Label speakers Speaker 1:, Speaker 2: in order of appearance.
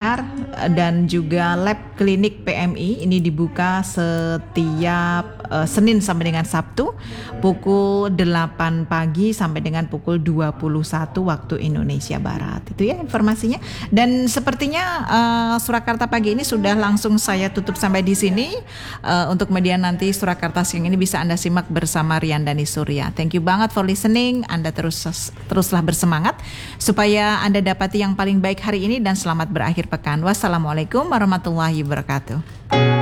Speaker 1: pendengar, dan juga lab klinik PMI ini dibuka setiap Senin sampai dengan Sabtu pukul 8 pagi sampai dengan pukul 21 waktu Indonesia Barat. Itu ya informasinya. Dan sepertinya Surakarta pagi ini sudah langsung saya tutup sampai di sini. Untuk kemudian nanti Surakarta siang ini bisa Anda simak bersama Rian Dani Surya. Thank you banget for listening. Anda teruslah bersemangat supaya Anda dapati yang paling baik hari ini dan selamat berakhir pekan. Wassalamualaikum warahmatullahi wabarakatuh.